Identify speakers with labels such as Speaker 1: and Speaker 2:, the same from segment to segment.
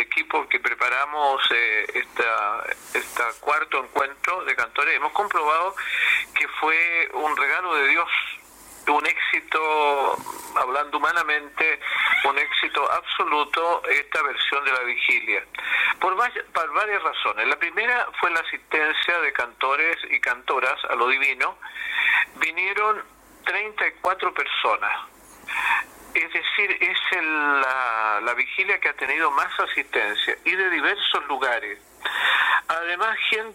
Speaker 1: equipo que preparamos esta cuarto encuentro de cantores, hemos comprobado que fue un regalo de Dios, un éxito, hablando humanamente, un éxito absoluto esta versión de la vigilia, por varias razones. La primera fue la asistencia de cantores y cantoras a lo divino. Vinieron 34 personas. Es decir, es la vigilia que ha tenido más asistencia y de diversos lugares. Además,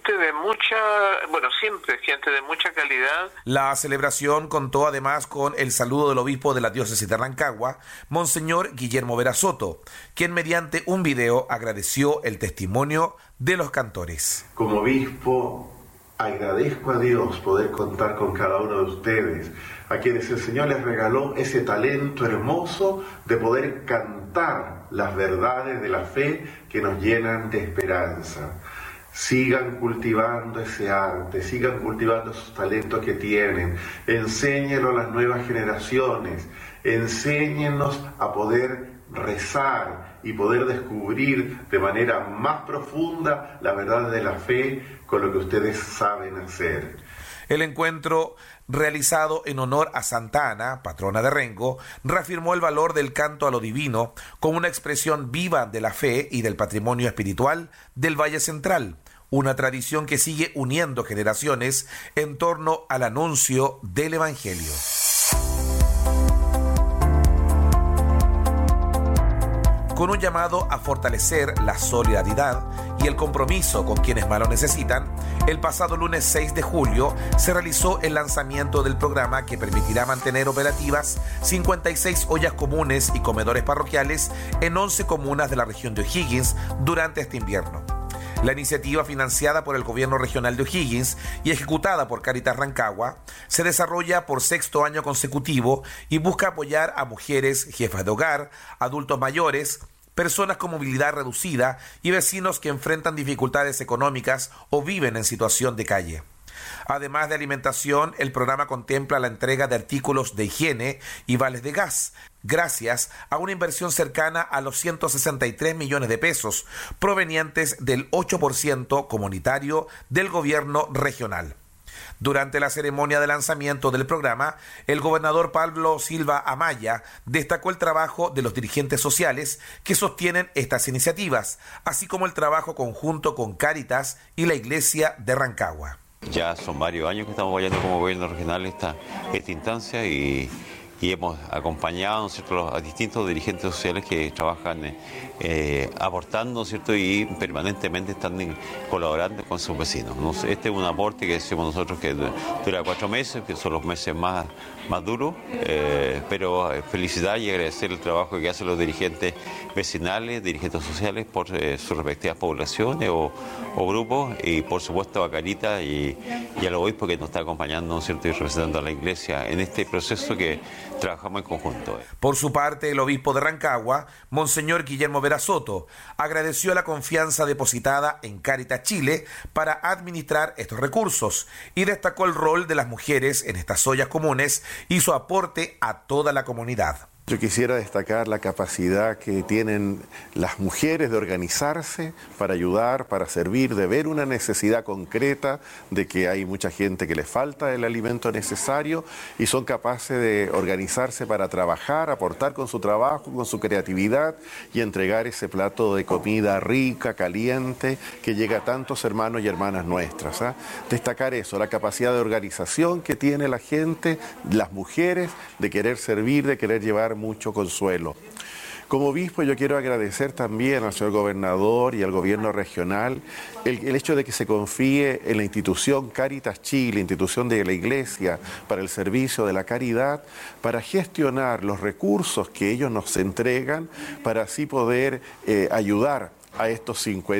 Speaker 1: siempre gente de mucha calidad.
Speaker 2: La celebración contó además con el saludo del obispo de la diócesis de Rancagua, Monseñor Guillermo Vera Soto, quien mediante un video agradeció el testimonio de los cantores.
Speaker 3: Como obispo, agradezco a Dios poder contar con cada uno de ustedes, a quienes el Señor les regaló ese talento hermoso de poder cantar las verdades de la fe que nos llenan de esperanza. Sigan cultivando ese arte, sigan cultivando esos talentos que tienen, enséñenlo a las nuevas generaciones, enséñennos a poder rezar y poder descubrir de manera más profunda la verdad de la fe con lo que ustedes saben hacer.
Speaker 2: El encuentro, realizado en honor a Santa Ana, patrona de Rengo, reafirmó el valor del canto a lo divino como una expresión viva de la fe y del patrimonio espiritual del Valle Central, una tradición que sigue uniendo generaciones en torno al anuncio del Evangelio. Con un llamado a fortalecer la solidaridad y el compromiso con quienes más lo necesitan, el pasado lunes 6 de julio se realizó el lanzamiento del programa que permitirá mantener operativas 56 ollas comunes y comedores parroquiales en 11 comunas de la región de O'Higgins durante este invierno. La iniciativa, financiada por el Gobierno Regional de O'Higgins y ejecutada por Cáritas Rancagua, se desarrolla por 6º año consecutivo y busca apoyar a mujeres, jefas de hogar, adultos mayores, personas con movilidad reducida y vecinos que enfrentan dificultades económicas o viven en situación de calle. Además de alimentación, el programa contempla la entrega de artículos de higiene y vales de gas, gracias a una inversión cercana a los 163 millones de pesos, provenientes del 8% comunitario del gobierno regional. Durante la ceremonia de lanzamiento del programa, el gobernador Pablo Silva Amaya destacó el trabajo de los dirigentes sociales que sostienen estas iniciativas, así como el trabajo conjunto con Cáritas y la Iglesia de Rancagua.
Speaker 4: Ya son varios años que estamos apoyando como gobierno regional esta instancia y hemos acompañado, ¿no es cierto?, a distintos dirigentes sociales que trabajan aportando, ¿no es cierto?, y permanentemente están colaborando con sus vecinos, ¿no? Este es un aporte que decimos nosotros que dura 4 meses, que son los meses más duros, pero felicitar y agradecer el trabajo que hacen los dirigentes vecinales, dirigentes sociales por sus respectivas poblaciones o grupos, y por supuesto a Carita y al obispo que nos está acompañando, ¿no es cierto?, y representando a la Iglesia en este proceso que trabajamos en conjunto.
Speaker 2: Por su parte, el obispo de Rancagua, Monseñor Guillermo Vera Soto, agradeció la confianza depositada en Cáritas Chile para administrar estos recursos y destacó el rol de las mujeres en estas ollas comunes y su aporte a toda la comunidad.
Speaker 3: Yo quisiera destacar la capacidad que tienen las mujeres de organizarse para ayudar, para servir, de ver una necesidad concreta de que hay mucha gente que le falta el alimento necesario y son capaces de organizarse para trabajar, aportar con su trabajo, con su creatividad y entregar ese plato de comida rica, caliente, que llega a tantos hermanos y hermanas nuestras, ¿eh? Destacar eso, la capacidad de organización que tiene la gente, las mujeres, de querer servir, de querer llevar mucho consuelo. Como obispo yo quiero agradecer también al señor gobernador y al gobierno regional el hecho de que se confíe en la institución Cáritas Chile, institución de la Iglesia para el servicio de la caridad, para gestionar los recursos que ellos nos entregan para así poder ayudar a estos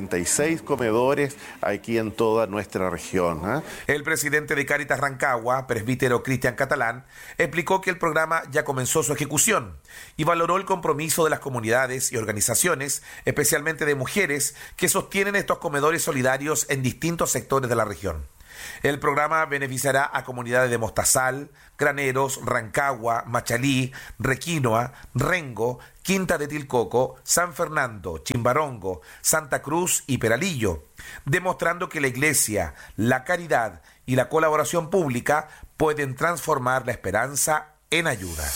Speaker 3: 56 comedores aquí en toda nuestra región, ¿eh?
Speaker 2: El presidente de Cáritas Rancagua, presbítero Cristian Catalán, explicó que el programa ya comenzó su ejecución y valoró el compromiso de las comunidades y organizaciones, especialmente de mujeres, que sostienen estos comedores solidarios en distintos sectores de la región. El programa beneficiará a comunidades de Mostazal, Graneros, Rancagua, Machalí, Requinoa, Rengo, Quinta de Tilcoco, San Fernando, Chimbarongo, Santa Cruz y Peralillo, demostrando que la Iglesia, la caridad y la colaboración pública pueden transformar la esperanza en ayuda.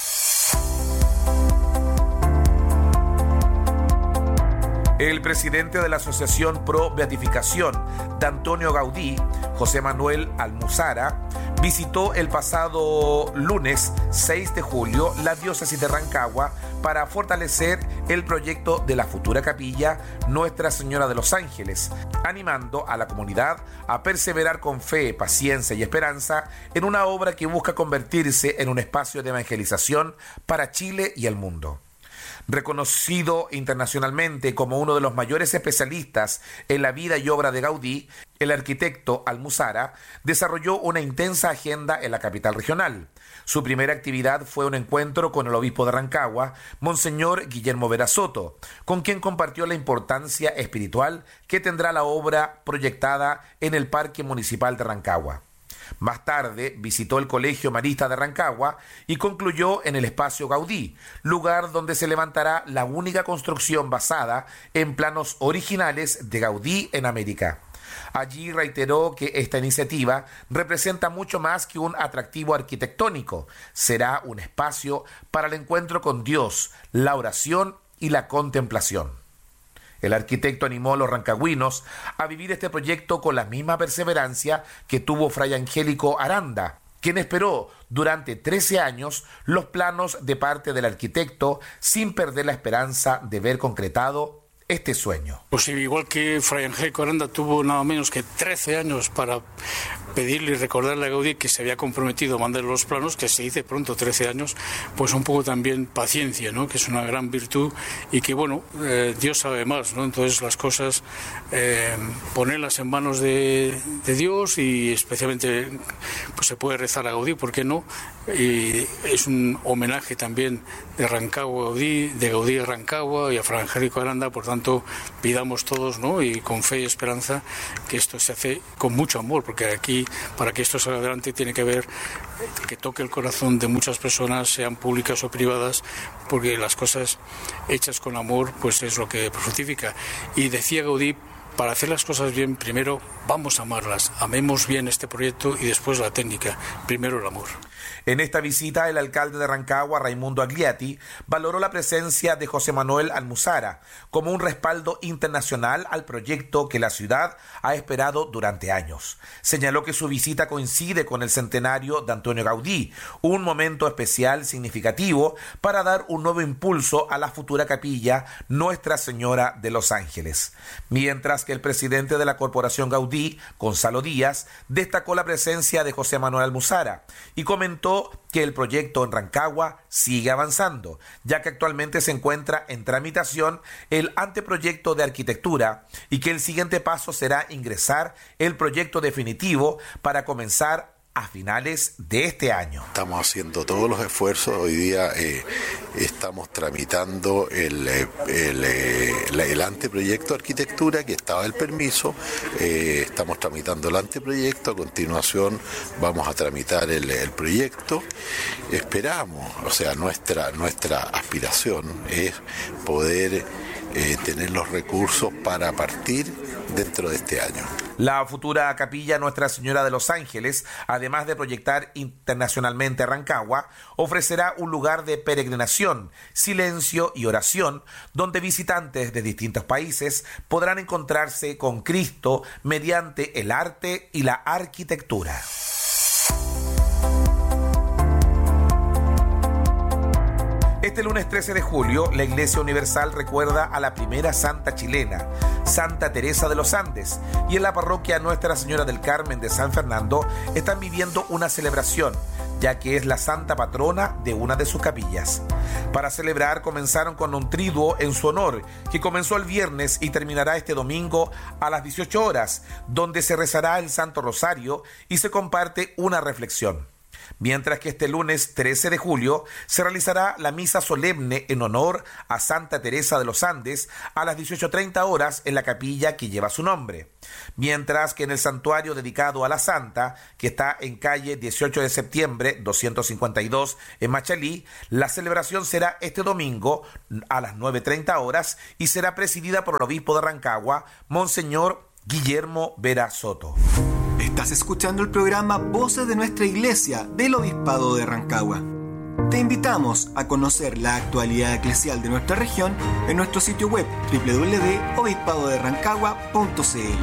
Speaker 2: El presidente de la Asociación Pro Beatificación de Antonio Gaudí, José Manuel Almuzara, visitó el pasado lunes 6 de julio la diócesis de Rancagua para fortalecer el proyecto de la futura capilla Nuestra Señora de los Ángeles, animando a la comunidad a perseverar con fe, paciencia y esperanza en una obra que busca convertirse en un espacio de evangelización para Chile y el mundo. Reconocido internacionalmente como uno de los mayores especialistas en la vida y obra de Gaudí, el arquitecto Almuzara desarrolló una intensa agenda en la capital regional. Su primera actividad fue un encuentro con el obispo de Rancagua, Monseñor Guillermo Vera Soto, con quien compartió la importancia espiritual que tendrá la obra proyectada en el Parque Municipal de Rancagua. Más tarde visitó el Colegio Marista de Rancagua y concluyó en el Espacio Gaudí, lugar donde se levantará la única construcción basada en planos originales de Gaudí en América. Allí reiteró que esta iniciativa representa mucho más que un atractivo arquitectónico. Será un espacio para el encuentro con Dios, la oración y la contemplación. El arquitecto animó a los rancagüinos a vivir este proyecto con la misma perseverancia que tuvo Fray Angélico Aranda, quien esperó durante 13 años los planos de parte del arquitecto sin perder la esperanza de ver concretado este sueño.
Speaker 5: Pues igual que Fray Angélico Aranda tuvo nada menos que 13 años para pedirle y recordarle a Gaudí que se había comprometido a mandar los planos, que se dice pronto 13 años, pues un poco también paciencia, ¿no? Que es una gran virtud y que bueno, Dios sabe más, ¿no? Entonces las cosas ponerlas en manos de Dios y especialmente pues se puede rezar a Gaudí, ¿por qué no? Y es un homenaje también de Rancagua a Gaudí, de Gaudí a Rancagua y a Fray Angélico Aranda, por tanto pidamos todos, ¿no? Y con fe y esperanza que esto se hace con mucho amor, porque aquí para que esto salga adelante tiene que haber que toque el corazón de muchas personas, sean públicas o privadas, porque las cosas hechas con amor pues es lo que fructifica. Y decía Gaudí, para hacer las cosas bien, primero vamos a amarlas, amemos bien este proyecto y después la técnica, primero el amor.
Speaker 2: En esta visita, el alcalde de Rancagua, Raimundo Agliati, valoró la presencia de José Manuel Almuzara como un respaldo internacional al proyecto que la ciudad ha esperado durante años. Señaló que su visita coincide con el centenario de Antonio Gaudí, un momento especial significativo para dar un nuevo impulso a la futura capilla Nuestra Señora de los Ángeles. Mientras que el presidente de la Corporación Gaudí, Gonzalo Díaz, destacó la presencia de José Manuel Almuzara y comentó que el proyecto en Rancagua sigue avanzando, ya que actualmente se encuentra en tramitación el anteproyecto de arquitectura y que el siguiente paso será ingresar el proyecto definitivo para comenzar a finales de este año.
Speaker 6: Estamos haciendo todos los esfuerzos. Hoy día estamos tramitando el anteproyecto de arquitectura, que estaba el permiso. Estamos tramitando el anteproyecto. A continuación vamos a tramitar el proyecto. Esperamos, o sea, nuestra aspiración es poder tener los recursos para partir dentro de este año.
Speaker 2: La futura capilla Nuestra Señora de los Ángeles, además de proyectar internacionalmente a Rancagua, ofrecerá un lugar de peregrinación, silencio y oración, donde visitantes de distintos países podrán encontrarse con Cristo mediante el arte y la arquitectura. Este lunes 13 de julio, la Iglesia Universal recuerda a la primera santa chilena, Santa Teresa de los Andes, y en la parroquia Nuestra Señora del Carmen de San Fernando están viviendo una celebración, ya que es la santa patrona de una de sus capillas. Para celebrar, comenzaron con un triduo en su honor, que comenzó el viernes y terminará este domingo a las 18 horas, donde se rezará el Santo Rosario y se comparte una reflexión. mientras que este lunes 13 de julio se realizará la misa solemne en honor a Santa Teresa de los Andes a las 18:30 horas en la capilla que lleva su nombre, mientras que en el santuario dedicado a la Santa, que está en calle 18 de septiembre 252 en Machalí, la celebración será este domingo a las 9:30 horas y será presidida por el obispo de Rancagua, Monseñor Guillermo Vera Soto.
Speaker 7: Estás escuchando el programa Voces de Nuestra Iglesia del Obispado de Rancagua. Te invitamos a conocer la actualidad eclesial de nuestra región en nuestro sitio web www.obispado-de-rancagua.cl.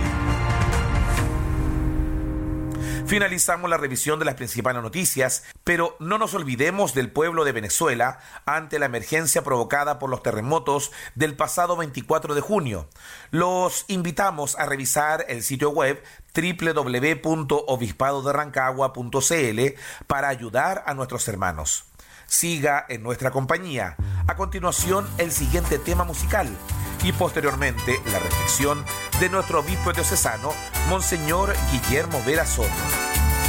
Speaker 2: Finalizamos la revisión de las principales noticias, pero no nos olvidemos del pueblo de Venezuela ante la emergencia provocada por los terremotos del pasado 24 de junio. Los invitamos a revisar el sitio web www.obispadoderrancagua.cl para ayudar a nuestros hermanos. Siga en nuestra compañía. A continuación, el siguiente tema musical y posteriormente la reflexión de nuestro obispo diocesano, Monseñor Guillermo Vera Soto.